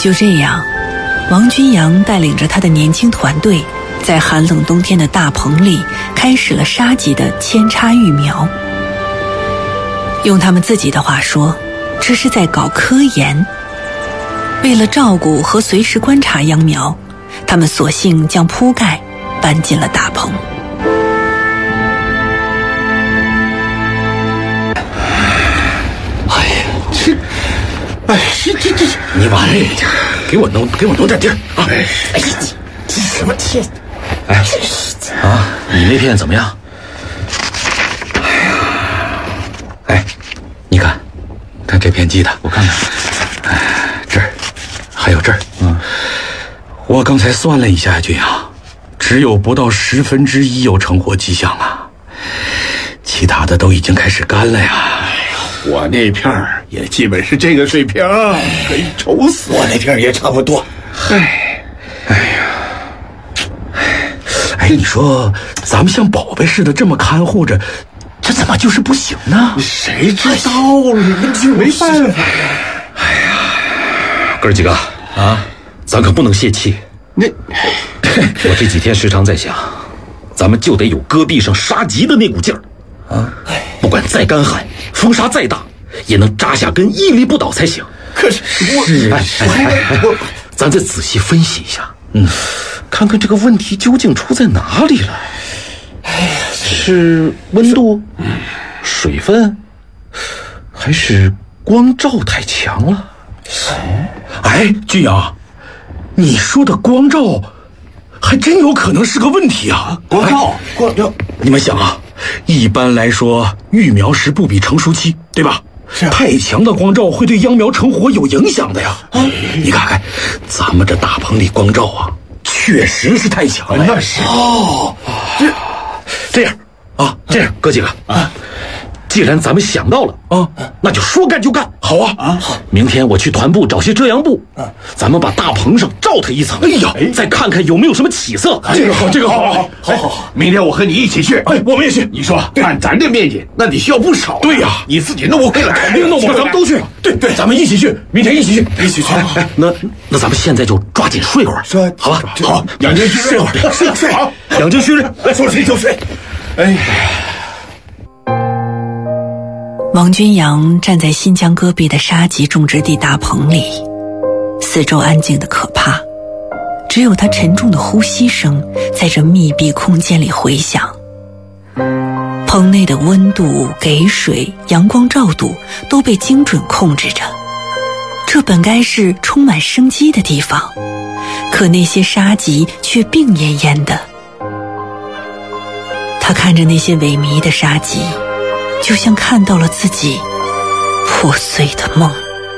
就这样，王君阳带领着他的年轻团队，在寒冷冬天的大棚里开始了沙棘的扦插育苗。用他们自己的话说，这是在搞科研。为了照顾和随时观察秧苗，他们索性将铺盖搬进了大棚。 这，你晚一点，给我弄点地儿啊！ 这什么天？ 你那片怎么样？你看这片基的，我看看，这儿还有这儿，我刚才算了一下，君阳，只有不到1/10有成活迹象啊，其他的都已经开始干了呀。 我那片儿也基本是这个水平，可以愁死。我那片儿也差不多。 你说咱们像宝贝似的这么看护着，这怎么就是不行呢？ 谁知道了？这没办法呀。 哥几个啊，咱可不能泄气。我这几天时常在想，咱们就得有戈壁上杀棘的那股劲儿啊！不管再干旱，风沙再大，也能扎下根屹立不倒才行。 可是我咱再仔细分析一下，看看这个问题究竟出在哪里了。是温度、水分，还是光照太强了？君阳，你说的光照还真有可能是个问题啊！ 光照， 你们想啊，一般来说育苗时不比成熟期，对吧？ 是太强的光照会对秧苗成活有影响的呀。你看看咱们这大棚里光照啊，确实是太强了。 那是这样，哥几个啊，既然咱们想到了啊，那就说干就干。好啊，明天我去团部找些遮阳布，咱们把大棚上罩它一层。再看看有没有什么起色。这个好。 明天我和你一起去。 我们也去。 你说按咱这面积，那得需要不少。 对呀， 你自己弄不会了，肯定弄不会。 咱们都去。对，咱们一起去，明天一起去。那咱们现在就抓紧睡会儿，好吧？ 好，养精蓄锐，睡好， 养精蓄锐， 说睡就睡。 王君阳站在新疆戈壁的沙棘种植地大棚里，四周安静的可怕，只有他沉重的呼吸声在这密闭空间里回响。棚内的温度、给水、阳光照度都被精准控制着，这本该是充满生机的地方，可那些沙棘却病恹恹的。他看着那些萎靡的沙棘，就像看到了自己破碎的梦。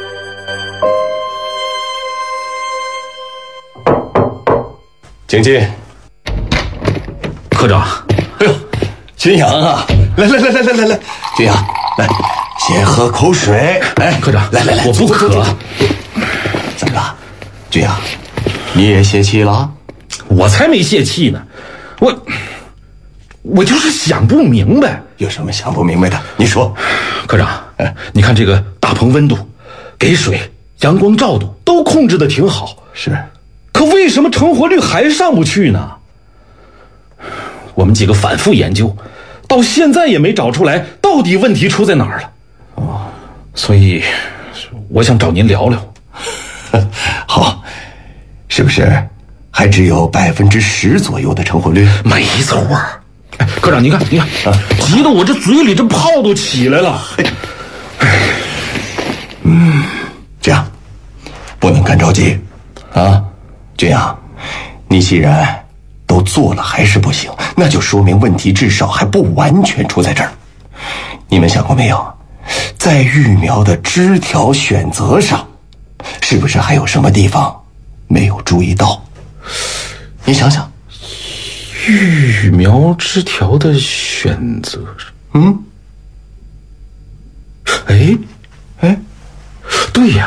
请进。 科长。 君阳啊，来，君阳，来，先喝口水。 科长，来，我不渴。 怎么了，君阳？你也泄气了？ 我才没泄气呢，我就是想不明白。 有什么想不明白的？你说。 科长，你看这个大棚温度、给水、阳光照度都控制得挺好， 是， 可为什么成活率还上不去呢？我们几个反复研究，到现在也没找出来到底问题出在哪儿了。所以我想找您聊聊。 好，是不是还只有10%左右的成活率？ 没错。科长，你看，急得我这嘴里这泡都起来了。 这样不能干着急啊，君阳，你既然都做了还是不行，那就说明问题至少还不完全出在这儿。你们想过没有，在育苗的枝条选择上，是不是还有什么地方没有注意到？你想想。 育苗枝条的选择，对呀。